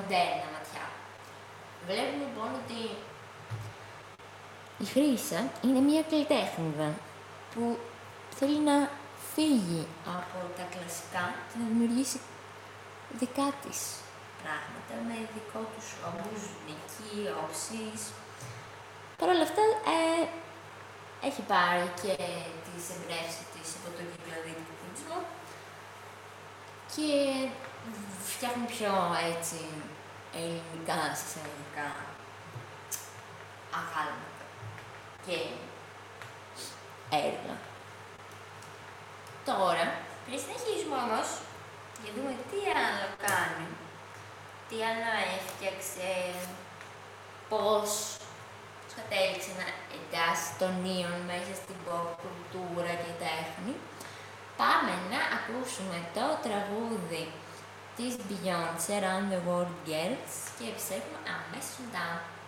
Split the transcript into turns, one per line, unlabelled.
μοντέρνα ματιά. Βλέπουμε λοιπόν ότι η Χρύσα είναι μια καλλιτέχνηδα που θέλει να φύγει από τα κλασικά και να δημιουργήσει δικά της πράγματα με δικό τους τρόπους, νική, όψεις. Παρ' όλα αυτά, έχει πάρει και τις εμπνεύσεις της από τον κυκλαδίτικο κουδισμό και φτιάχνει πιο έτσι ελληνικά, συσσαγωγικά αγάλματα και έργα. Τώρα, πριν συνεχίσουμε όμως, για να δούμε τι άλλο κάνει, τι άλλο έφτιαξε, πώς κατέληξε να εντάσσει τον Νίον μέσα στην pop κουλτούρα και τέχνη, πάμε να ακούσουμε το τραγούδι της Beyoncé Around the World Girls και επιστρέφουμε αμέσως μετά.